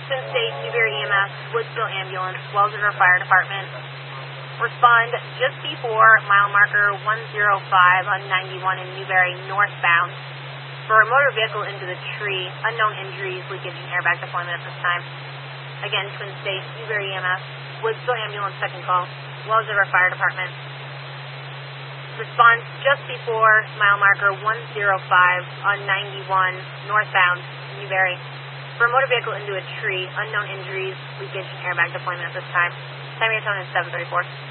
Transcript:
Twin State, Newberry EMS, Woodsville Ambulance, Wells River Fire Department. Respond just before mile marker 105 on 91 in Newberry northbound for a motor vehicle into the tree. Unknown injuries, leakage, and airbag deployment at this time. Again, Twin State, Newberry EMS, Woodsville Ambulance, second call, Wells River Fire Department. Respond just before mile marker 105 on 91 northbound Newberry for a motor vehicle into a tree. Unknown injuries, leakage, and airbag deployment at this time. Time of your tone is 7:34.